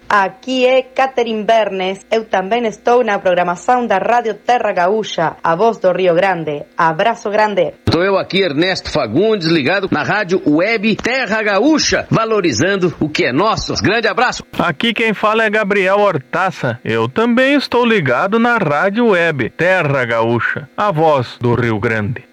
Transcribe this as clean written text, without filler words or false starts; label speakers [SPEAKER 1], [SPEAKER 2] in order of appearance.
[SPEAKER 1] Aqui é Catherine Bernes, eu também estou na programação da Rádio Terra Gaúcha, a voz do Rio Grande. Abraço grande.
[SPEAKER 2] Estou eu aqui, Ernesto Fagundes, ligado na Rádio Web Terra Gaúcha, valorizando o que é nosso. Grande abraço.
[SPEAKER 3] Aqui quem fala é Gabriel Hortaça. Eu também estou ligado na Rádio Web Terra Gaúcha, a voz do Rio Grande.